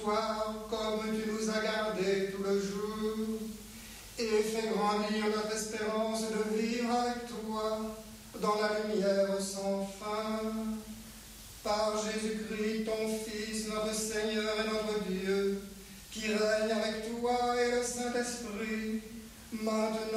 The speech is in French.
toi comme tu nous as gardés tout le jour, et fais grandir notre espérance de vivre avec toi dans la lumière sans fin. Par Jésus-Christ, ton Fils, notre Seigneur et notre Dieu, qui règne avec toi et le Saint-Esprit, maintenant